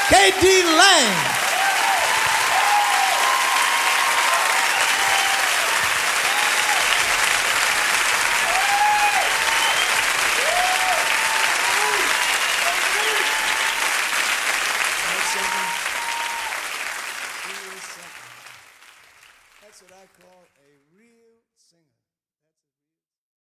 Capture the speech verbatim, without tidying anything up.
K D Lang. That's what I call a real singer.